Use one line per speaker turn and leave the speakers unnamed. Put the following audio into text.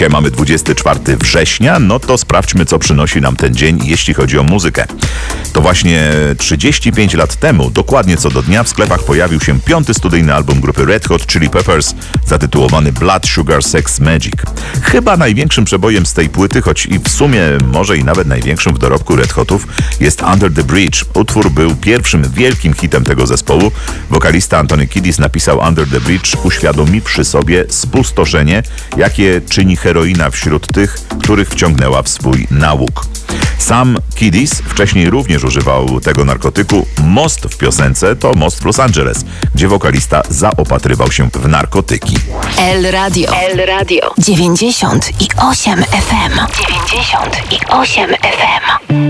Dzisiaj mamy 24 września, no to sprawdźmy, co przynosi nam ten dzień, jeśli chodzi o muzykę. To właśnie 35 lat temu, dokładnie co do dnia, w sklepach pojawił się 5. studyjny album grupy Red Hot Chili Peppers, zatytułowany Blood Sugar Sex Magic. Chyba największym przebojem z tej płyty, choć i w sumie może i nawet największym w dorobku Red Hotów, jest Under the Bridge. Utwór był pierwszym wielkim hitem tego zespołu. Wokalista Anthony Kiedis napisał Under the Bridge, uświadomiwszy sobie spustoszenie, jakie czyni heroina wśród tych, których wciągnęła w swój nałóg. Sam Kiedis wcześniej również używał tego narkotyku. Most w piosence to most w Los Angeles, gdzie wokalista zaopatrywał się w narkotyki.
El Radio 98 FM 98 FM